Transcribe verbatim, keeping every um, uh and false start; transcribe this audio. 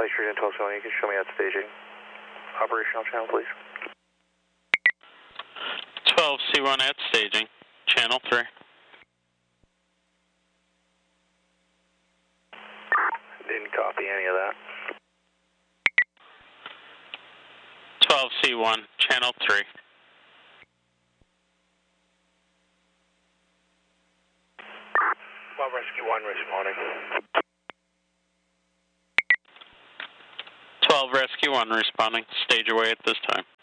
Lake Street and twelve seventy, you can show me at staging. Operational channel, please. twelve C one at staging, channel three. Didn't copy any of that. twelve C one, channel three. twelve Rescue one responding. twelve Rescue one responding. Stage away at this time.